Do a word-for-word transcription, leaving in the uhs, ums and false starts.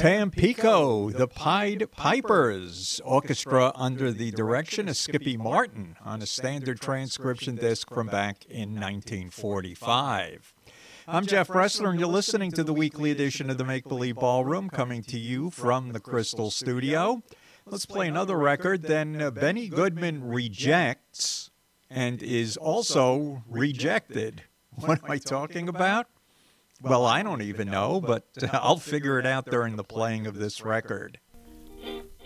Tampico, the Pied Pipers, orchestra under the direction of Skippy Martin on a standard transcription disc from back in nineteen forty-five. I'm Jeff Bressler, and you're listening to the weekly edition of the Make Believe Ballroom, coming to you from the Crystal Studio. Let's play another record. Then uh, Benny Goodman rejects and is also rejected. What am I talking about? Well, I don't even know, but uh, I'll figure it out during the playing of this record.